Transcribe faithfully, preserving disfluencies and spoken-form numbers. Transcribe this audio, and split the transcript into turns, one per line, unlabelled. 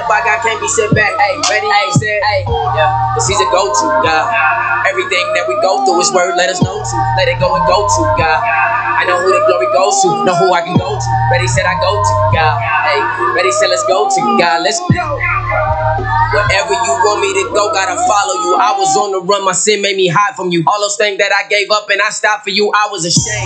up, I got can't be set back. Hey, ready? Hey, said, hey, yeah, cause he's a go-to, God. Everything that we go through is word, let us know to. Let it go and go to, God. I know who the glory goes to, know who I can go to. Ready said I go to, God. Hey, ready said let's go to, God. Let's go. Wherever you want me to go, gotta follow you. I was on the run, my sin made me hide from you. All those things that I gave up and I stopped for you, I was ashamed.